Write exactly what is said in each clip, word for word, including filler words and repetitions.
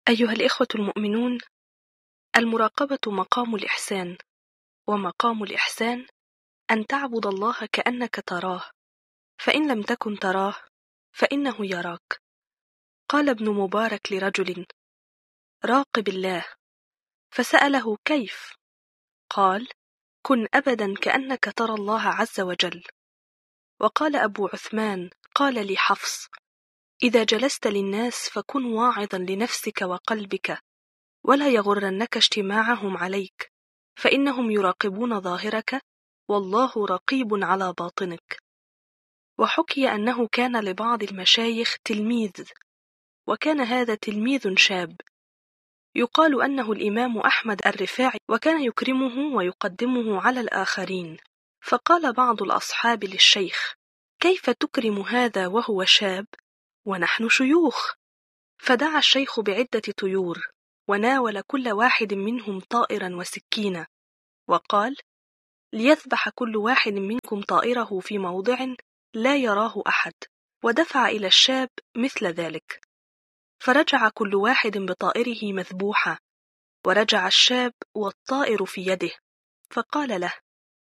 أيها الإخوة المؤمنون، المراقبة مقام الإحسان، ومقام الإحسان أن تعبد الله كأنك تراه، فإن لم تكن تراه فإنه يراك. قال ابن مبارك لرجل: راقب الله، فسأله: كيف؟ قال: كن أبدا كأنك ترى الله عز وجل. وقال أبو عثمان: قال لي حفص: إذا جلست للناس فكن واعظا لنفسك وقلبك، ولا يغرنك اجتماعهم عليك، فإنهم يراقبون ظاهرك، والله رقيب على باطنك. وحكي أنه كان لبعض المشايخ تلميذ، وكان هذا تلميذ شاب يقال أنه الإمام أحمد الرفاعي، وكان يكرمه ويقدمه على الآخرين. فقال بعض الأصحاب للشيخ: كيف تكرم هذا وهو شاب ونحن شيوخ؟ فدعا الشيخ بعدة طيور، وناول كل واحد منهم طائرا وسكينة، وقال: ليذبح كل واحد منكم طائره في موضع لا يراه أحد، ودفع إلى الشاب مثل ذلك. فرجع كل واحد بطائره مذبوحة، ورجع الشاب والطائر في يده، فقال له: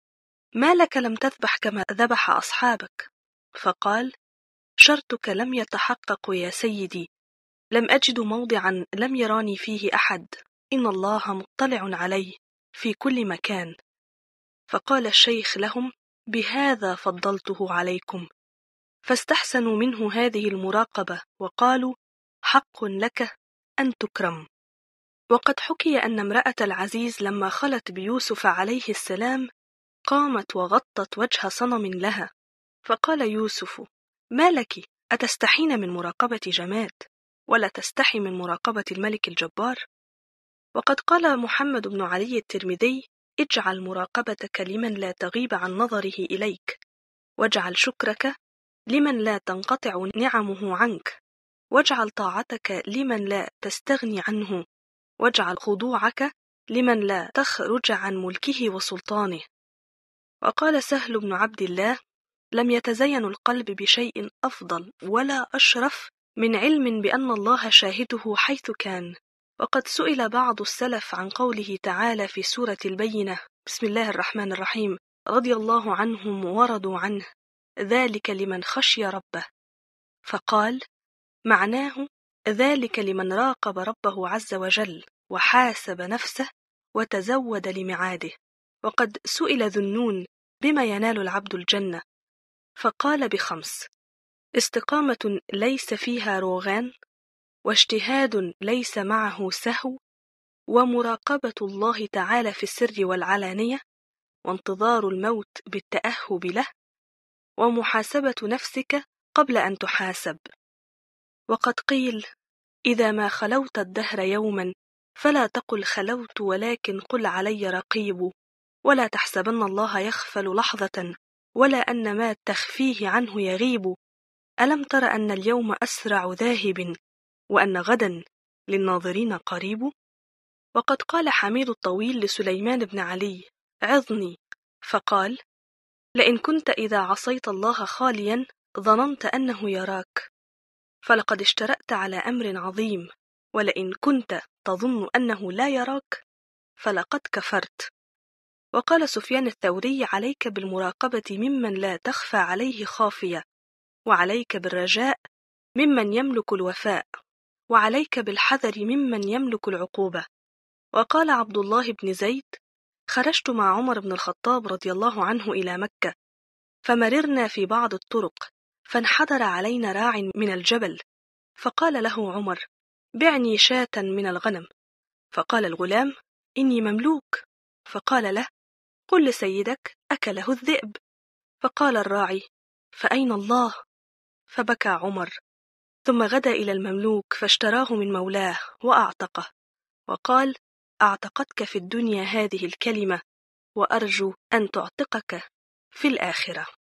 ما لك لم تذبح كما ذبح أصحابك؟ فقال: شرطك لم يتحقق يا سيدي، لم أجد موضعا لم يراني فيه أحد، إن الله مطلع علي في كل مكان. فقال الشيخ لهم: بهذا فضلته عليكم. فاستحسنوا منه هذه المراقبة، وقالوا: حق لك أن تكرم. وقد حكي أن امرأة العزيز لما خلت بيوسف عليه السلام قامت وغطت وجه صنم لها، فقال يوسف: ما لك؟ أتستحين من مراقبة جماد، ولا تستحي من مراقبة الملك الجبار؟ وقد قال محمد بن علي الترمذي: اجعل مراقبتك لمن لا تغيب عن نظره إليك، واجعل شكرك لمن لا تنقطع نعمه عنك، واجعل طاعتك لمن لا تستغني عنه، واجعل خضوعك لمن لا تخرج عن ملكه وسلطانه. وقال سهل بن عبد الله: لم يتزين القلب بشيء أفضل ولا أشرف من علم بأن الله شاهده حيث كان. وقد سئل بعض السلف عن قوله تعالى في سورة البينة: بسم الله الرحمن الرحيم: رضي الله عنهم ورضوا عنه، ذلك لمن خشي ربه. فقال: معناه ذلك لمن راقب ربه عز وجل، وحاسب نفسه، وتزود لمعاده. وقد سئل ذو النون: بما ينال العبد الجنة؟ فقال: بخمس: استقامة ليس فيها روغان، واجتهاد ليس معه سهو، ومراقبة الله تعالى في السر والعلانية، وانتظار الموت بالتأهب له، ومحاسبة نفسك قبل أن تحاسب. وقد قيل: إذا ما خلوت الدهر يوما فلا تقل خلوت، ولكن قل علي رقيب، ولا تحسبن الله يغفل لحظة، ولا أن ما تخفيه عنه يغيب. ألم تر أن اليوم أسرع ذاهب، وأن غدا للناظرين قريب؟ وقد قال حميد الطويل لسليمان بن علي: عظني. فقال: لئن كنت إذا عصيت الله خاليا ظننت أنه يراك، فلقد اشترأت على أمر عظيم، ولئن كنت تظن أنه لا يراك فلقد كفرت. وقال سفيان الثوري: عليك بالمراقبة ممن لا تخفى عليه خافية، وعليك بالرجاء ممن يملك الوفاء، وعليك بالحذر ممن يملك العقوبة. وقال عبد الله بن زيد: خرجت مع عمر بن الخطاب رضي الله عنه إلى مكة، فمررنا في بعض الطرق، فانحدر علينا راع من الجبل، فقال له عمر: بعني شاة من الغنم. فقال الغلام: إني مملوك. فقال له: قل لسيدك أكله الذئب. فقال الراعي: فأين الله؟ فبكى عمر، ثم غدا إلى المملوك فاشتراه من مولاه وأعتقه، وقال: أعتقتك في الدنيا هذه الكلمة، وأرجو أن تعتقك في الآخرة.